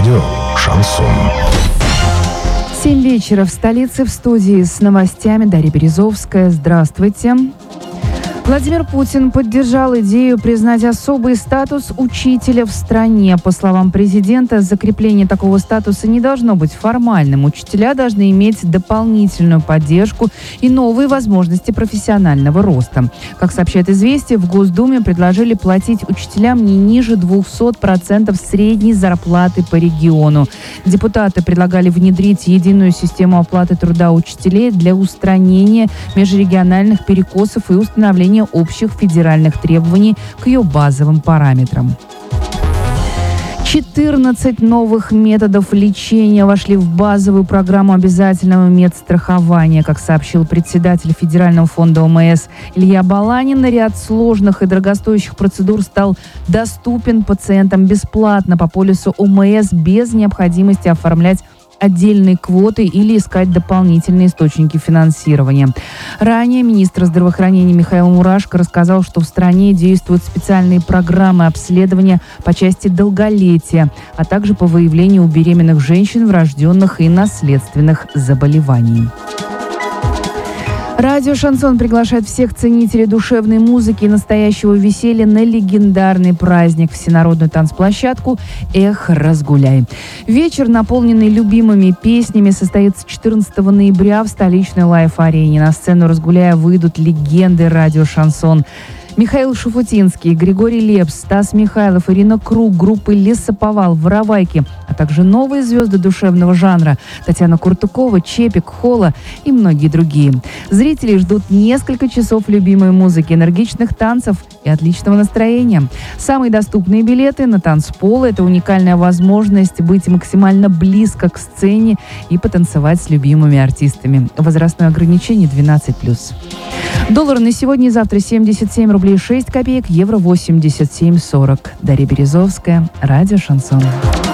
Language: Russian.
Радио «Шансон». 7 вечера в столице, в студии с новостями Дарья Березовская. Здравствуйте. Владимир Путин поддержал идею признать особый статус учителя в стране. По словам президента, закрепление такого статуса не должно быть формальным. Учителя должны иметь дополнительную поддержку и новые возможности профессионального роста. Как сообщает «Известия», в Госдуме предложили платить учителям не ниже 200% средней зарплаты по региону. Депутаты предлагали внедрить единую систему оплаты труда учителей для устранения межрегиональных перекосов и установления общих федеральных требований к ее базовым параметрам. 14 новых методов лечения вошли в базовую программу обязательного медстрахования. Как сообщил председатель Федерального фонда ОМС Илья Баланин, ряд сложных и дорогостоящих процедур стал доступен пациентам бесплатно по полису ОМС без необходимости оформлять отдельные квоты или искать дополнительные источники финансирования. Ранее министр здравоохранения Михаил Мурашко рассказал, что в стране действуют специальные программы обследования по части долголетия, а также по выявлению у беременных женщин врожденных и наследственных заболеваний. Радио «Шансон» приглашает всех ценителей душевной музыки и настоящего веселья на легендарный праздник, всенародную танцплощадку «Эх, разгуляй». Вечер, наполненный любимыми песнями, состоится 14 ноября в столичной лайф-арене. На сцену «Разгуляя» выйдут легенды радио «Шансон». Михаил Шуфутинский, Григорий Лепс, Стас Михайлов, Ирина Круг, группы «Лесоповал», «Воровайки», а также новые звезды душевного жанра Татьяна Куртукова, Чепик, Холла и многие другие. Зрители ждут несколько часов любимой музыки, энергичных танцев и отличного настроения. Самые доступные билеты на танцпол – это уникальная возможность быть максимально близко к сцене и потанцевать с любимыми артистами. Возрастное ограничение 12+. Доллар на сегодня и завтра 77 рублей 6 копеек, евро 87,40. Дарья Березовская, радио «Шансон».